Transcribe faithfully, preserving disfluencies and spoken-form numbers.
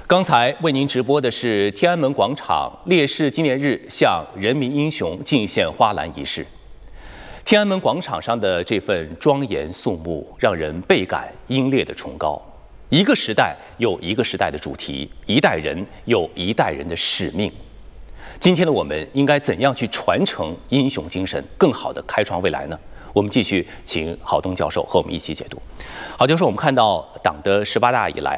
刚才为您直播的是天安门广场烈士纪念日向人民英雄敬献花篮仪式。天安门广场上的这份庄严肃穆，让人倍感英烈的崇高。一个时代有一个时代的主题，一代人有一代人的使命。今天的我们应该怎样去传承英雄精神，更好地开创未来呢？我们继续请郝东教授和我们一起解读。郝教授，我们看到党的十八大以来